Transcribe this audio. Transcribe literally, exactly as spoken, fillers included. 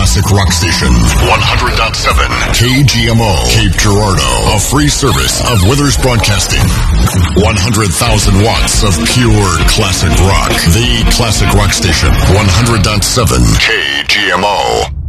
classic rock station. one hundred point seven K G M O, Cape Girardeau. A free service of Withers Broadcasting. one hundred thousand watts of pure classic rock. The classic rock station. one hundred point seven K G M O.